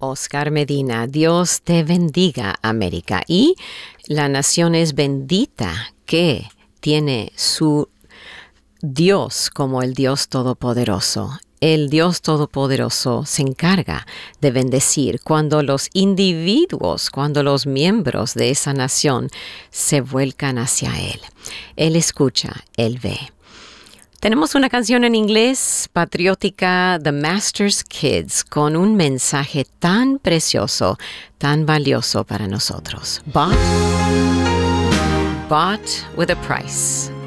Oscar Medina. Dios te bendiga, América. Y la nación es bendita que tiene su Dios como el Dios Todopoderoso. El Dios Todopoderoso se encarga de bendecir cuando los individuos, cuando los miembros de esa nación se vuelcan hacia Él. Él escucha, Él ve. Tenemos una canción en inglés patriótica, The Master's Kids, con un mensaje tan precioso, tan valioso para nosotros. Bought with a price.